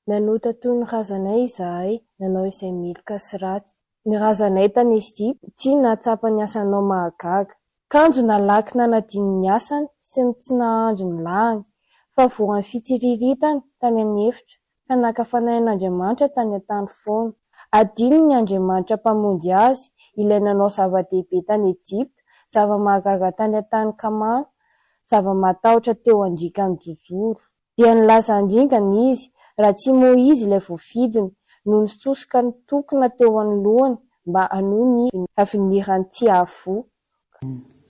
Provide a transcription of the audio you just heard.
Nanota toy ny razanay izahay, nanao izay miloka sy ratsy. Ny razanay tany Ezipta, tsy nahatsapa ny asanao mahagaga. Kanjo nalaky nanadiny ny asany sy ny tsy nahandro ny lahany, fa voan'ny fitsiriritany tany anefitra, ka nakafanain'Andriamanitra tany an-tany foana. Adino ny Andriamanitra mpamonjy azy, ilay nanao zava-dehibe tany Ezipta, zava-mahagaga tany an-tany Kanana, zava-matahotra teo andrikan'ny jojoro. Dia nilaza andringana izy, raha tsy Moizy ilay voafidiny, no nisosoka ny tokona teo anoloany mba hanohy ny avinirany tsy ahavoa.